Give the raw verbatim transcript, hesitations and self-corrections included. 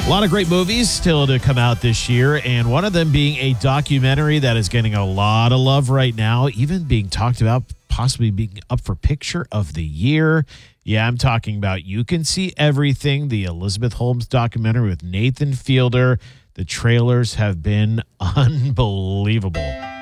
A lot of great movies still to come out this year, and one of them being a documentary that is getting a lot of love right now, even being talked about possibly being up for Picture of the Year. Yeah, I'm talking about You Can See Everything, the Elizabeth Holmes documentary with Nathan Fielder. The trailers have been unbelievable.